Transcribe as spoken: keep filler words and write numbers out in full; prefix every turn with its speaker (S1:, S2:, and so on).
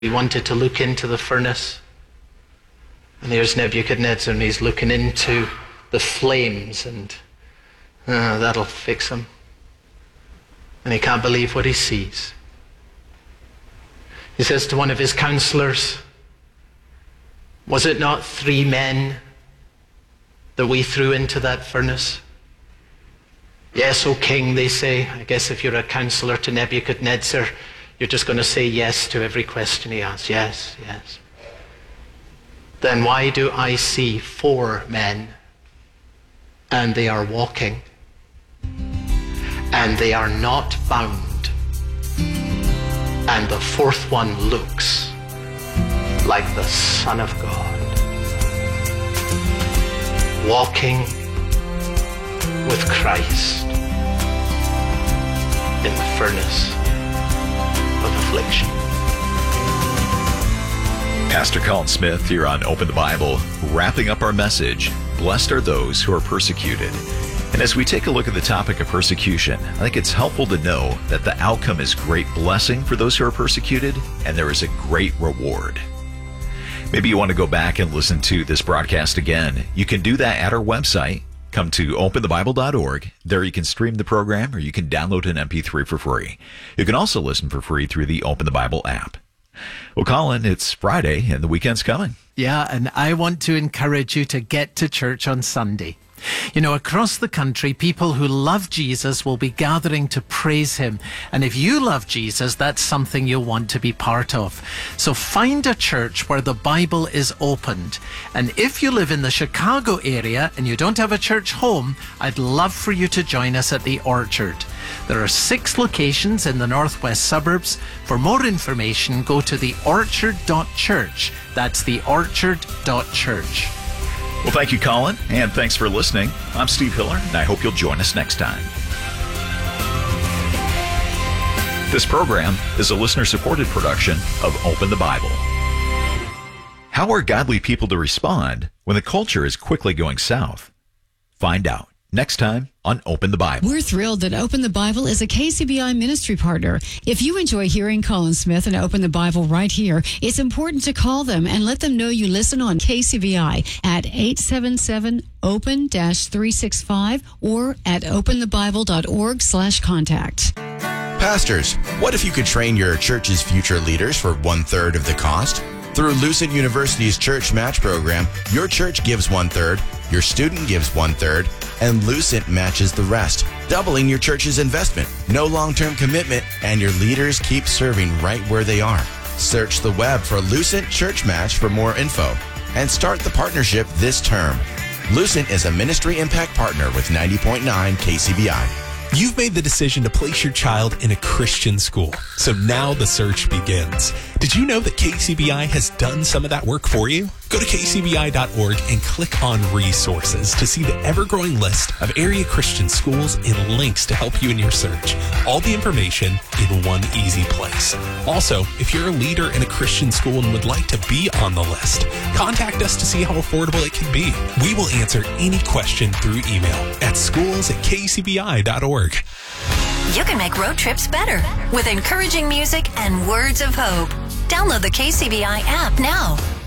S1: He wanted to look into the furnace. And there's Nebuchadnezzar, and he's looking into the flames, and uh, that'll fix him. And he can't believe what he sees. He says to one of his counselors, was it not three men that we threw into that furnace? Yes, O king, they say. I guess if you're a counselor to Nebuchadnezzar, you're just going to say yes to every question he asks. Yes, yes. Then why do I see four men, and they are walking, and they are not bound, and the fourth one looks like the Son of God, walking with Christ in the furnace of affliction.
S2: Pastor Colin Smith here on Open the Bible, wrapping up our message, Blessed are those who are persecuted. And as we take a look at the topic of persecution, I think it's helpful to know that the outcome is great blessing for those who are persecuted, and there is a great reward. Maybe you want to go back and listen to this broadcast again. You can do that at our website. Come to open the bible dot org. There you can stream the program, or you can download an M P three for free. You can also listen for free through the Open the Bible app. Well, Colin, it's Friday and the weekend's coming.
S1: Yeah, and I want to encourage you to get to church on Sunday. You know, across the country, people who love Jesus will be gathering to praise him. And if you love Jesus, that's something you'll want to be part of. So find a church where the Bible is opened. And if you live in the Chicago area and you don't have a church home, I'd love for you to join us at the Orchard. There are six locations in the northwest suburbs. For more information, go to the orchard dot church. That's the orchard dot church.
S2: Well, thank you, Colin, and thanks for listening. I'm Steve Hiller, and I hope you'll join us next time. This program is a listener-supported production of Open the Bible. How are godly people to respond when the culture is quickly going south? Find out next time on Open the Bible.
S3: We're thrilled that Open the Bible is a K C B I ministry partner. If you enjoy hearing Colin Smith and Open the Bible right here, it's important to call them and let them know you listen on K C B I at eight seven seven open three six five or at open the bible dot org slash contact.
S4: Pastors, what if you could train your church's future leaders for one-third of the cost? Through Lucent University's Church Match program, your church gives one-third, your student gives one-third, and Lucent matches the rest, doubling your church's investment. No long-term commitment, and your leaders keep serving right where they are. Search the web for Lucent Church Match for more info, and start the partnership this term. Lucent is a ministry impact partner with ninety point nine K C B I.
S5: You've made the decision to place your child in a Christian school, so now the search begins. Did you know that K C B I has done some of that work for you? Go to K C B I dot org and click on resources to see the ever-growing list of area Christian schools and links to help you in your search. All the information in one easy place. Also, if you're a leader in a Christian school and would like to be on the list, contact us to see how affordable it can be. We will answer any question through email at schools at K C B I dot org.
S6: You can make road trips better with encouraging music and words of hope. Download the K C B I app now.